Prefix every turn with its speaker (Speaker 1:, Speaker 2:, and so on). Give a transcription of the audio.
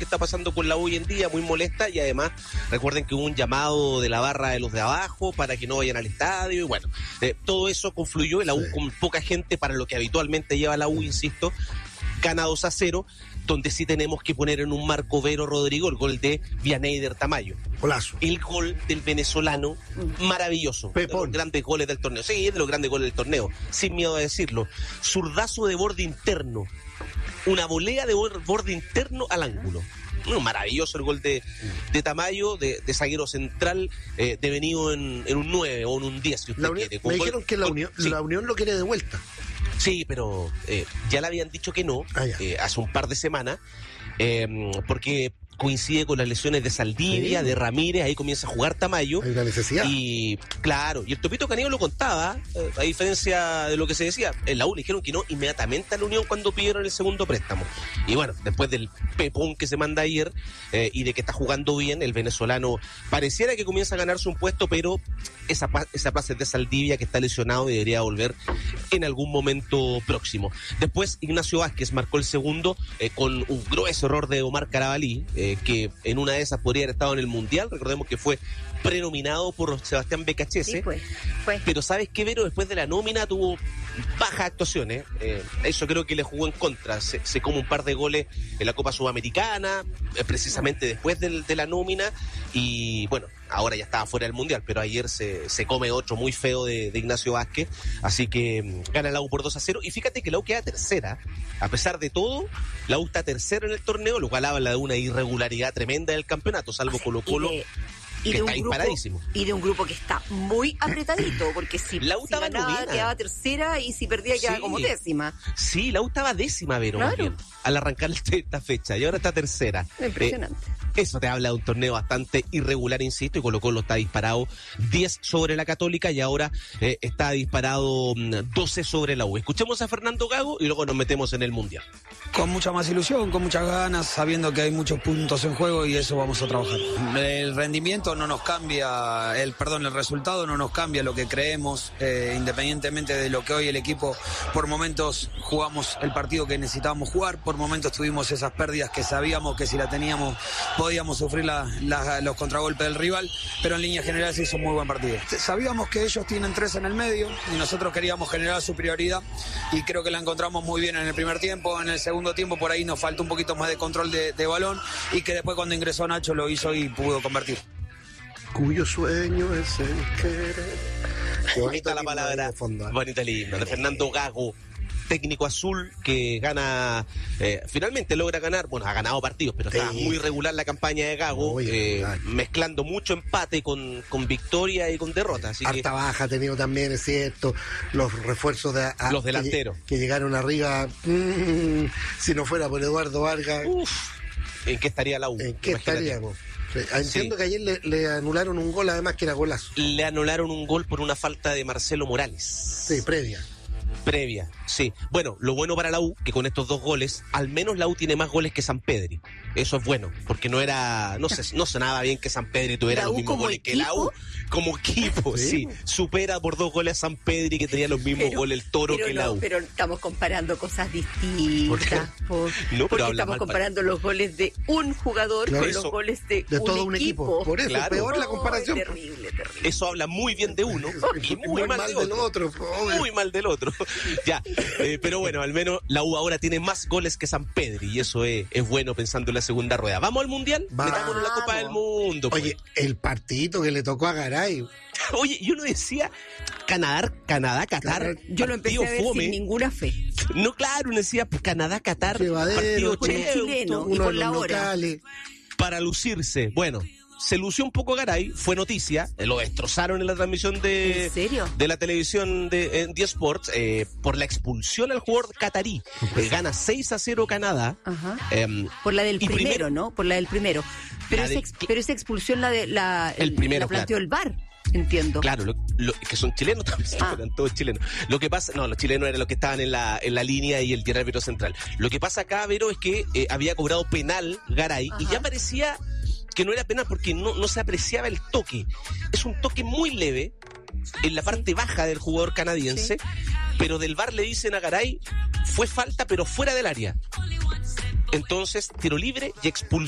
Speaker 1: está pasando con la U hoy en día, muy molesta, y además recuerden que hubo un llamado de la barra de los de abajo para que no vayan al estadio, y bueno, todo eso confluyó, la U con poca gente para lo que habitualmente lleva la U, insisto, gana 2-0, donde sí tenemos que poner en un marco Vero Rodrigo el gol de Vianeyder Tamayo.
Speaker 2: Golazo.
Speaker 1: El gol del venezolano, maravilloso.
Speaker 2: Pepón.
Speaker 1: De los grandes goles del torneo. Sí, de los grandes goles del torneo, sin miedo a decirlo. Zurdazo de borde interno. Una volea de borde interno al ángulo. Maravilloso el gol de Tamayo, de zaguero central, devenido en un 9 o en un 10, si usted quiere.
Speaker 2: Me dijeron que la Unión lo quiere de vuelta.
Speaker 1: Sí, pero ya le habían dicho que no, hace un par de semanas, porque coincide con las lesiones de Saldivia, de Ramírez, ahí comienza a jugar Tamayo.
Speaker 2: Hay una necesidad.
Speaker 1: Y claro, y el Topito Canillo lo contaba, a diferencia de lo que se decía, en la U le dijeron que no inmediatamente a la Unión cuando pidieron el segundo préstamo. Y bueno, después del pepón que se manda ayer, y de que está jugando bien, el venezolano pareciera que comienza a ganarse un puesto, pero esa plaza es de Saldivia, que está lesionado y debería volver en algún momento próximo. Después Ignacio Vázquez marcó el segundo, con un grueso error de Omar Carabalí, que en una de esas podría haber estado en el Mundial. Recordemos que fue prenominado por Sebastián Becachese.
Speaker 3: Sí, fue.
Speaker 1: Pero ¿sabes qué, Vero? Después de la nómina tuvo bajas actuaciones. Eso creo que le jugó en contra. Se come un par de goles en la Copa Sudamericana, precisamente después de la nómina. Y bueno, ahora ya estaba fuera del Mundial, pero ayer se come otro muy feo de Ignacio Vázquez. Así que gana la U por 2-0. Y fíjate que la U queda tercera. A pesar de todo, la U está tercera en el torneo, lo cual habla de una irregularidad tremenda del campeonato, salvo Colo-Colo.
Speaker 3: Y
Speaker 1: que
Speaker 3: de,
Speaker 1: está disparadísimo.
Speaker 3: Y de un grupo que está muy apretadito, porque si ganaba quedaba tercera y si perdía quedaba como décima.
Speaker 1: Sí, la U estaba décima, Vero,
Speaker 3: claro,
Speaker 1: más bien, al arrancar esta fecha, y ahora está tercera.
Speaker 3: Impresionante.
Speaker 1: Eso te habla de un torneo bastante irregular, insisto, y Colo-Colo está disparado 10 sobre la Católica y ahora está disparado 12 sobre la U. Escuchemos a Fernando Gago y luego nos metemos en el Mundial.
Speaker 4: Con mucha más ilusión, con muchas ganas, sabiendo que hay muchos puntos en juego y eso vamos a trabajar. El rendimiento no nos cambia, el resultado no nos cambia lo que creemos, independientemente de lo que hoy el equipo, por momentos jugamos el partido que necesitábamos jugar, por momentos tuvimos esas pérdidas que sabíamos que si la teníamos podíamos sufrir los contragolpes del rival, pero en líneas generales hizo un muy buen partido. Sabíamos que ellos tienen 3 en el medio y nosotros queríamos generar superioridad y creo que la encontramos muy bien en el primer tiempo. En el segundo tiempo por ahí nos faltó un poquito más de control de balón y que después cuando ingresó Nacho lo hizo y pudo convertir.
Speaker 2: Cuyo sueño es el querer.
Speaker 1: Qué bonita la palabra, bonita el himno de Fernando Gago, técnico azul que gana, finalmente logra ganar, bueno, ha ganado partidos, pero está muy regular la campaña de Gago, mezclando mucho empate con victoria y con derrota. Así
Speaker 2: harta baja ha tenido también, es cierto, los refuerzos de
Speaker 1: los delanteros
Speaker 2: que llegaron arriba, si no fuera por Eduardo Vargas.
Speaker 1: ¿En qué estaría la U?
Speaker 2: ¿En qué estaríamos? Entiendo que ayer le anularon un gol, además que era golazo.
Speaker 1: Le anularon un gol por una falta de Marcelo Morales.
Speaker 2: Sí, previa,
Speaker 1: sí. Bueno, lo bueno para la U, que con estos 2 goles, al menos la U tiene más goles que San Pedri. Eso es bueno, porque no sonaba bien que San Pedri tuviera los mismos goles que la U. Como equipo, sí. Supera por 2 goles a San Pedri, que tenía los mismos goles el Toro que la U.
Speaker 3: Pero estamos comparando cosas distintas. Porque estamos comparando los goles de un jugador con los goles de
Speaker 2: todo un equipo. Por eso,
Speaker 1: claro,
Speaker 2: peor la comparación.
Speaker 3: Terrible.
Speaker 1: Eso habla muy bien de uno y muy mal del otro. Muy mal del otro. Ya, pero bueno, al menos la U ahora tiene más goles que San Pedri y eso es bueno pensando en la segunda rueda. ¿Vamos al Mundial? Metámonos la Copa del Mundo.
Speaker 2: Oye, el partidito que le tocó a Garay.
Speaker 1: Oye, yo lo decía, Canadá, Qatar.
Speaker 3: Yo lo empecé a ver sin ninguna fe.
Speaker 1: No, claro, uno decía Canadá, Qatar,
Speaker 2: partido
Speaker 3: chileno y por la hora.
Speaker 1: Para lucirse. Bueno, se lució un poco Garay, fue noticia, lo destrozaron en la transmisión de
Speaker 3: ¿En serio?
Speaker 1: De la televisión de Sports, por la expulsión al jugador catarí. Gana 6-0 Canadá.
Speaker 3: Ajá. Por la del primero, ¿no? Por la del primero. Pero esa expulsión el primero, la planteó el VAR. Entiendo.
Speaker 1: Claro, que son chilenos también, eran todos chilenos. Lo que pasa, los chilenos eran los que estaban en la línea y el árbitro central. Lo que pasa acá, Vero, es que había cobrado penal Garay. Ajá. Y ya parecía que no era penal porque no se apreciaba el toque. Es un toque muy leve en la parte baja del jugador canadiense, pero del VAR le dicen a Garay, fue falta pero fuera del área. Entonces, tiro libre y expulsión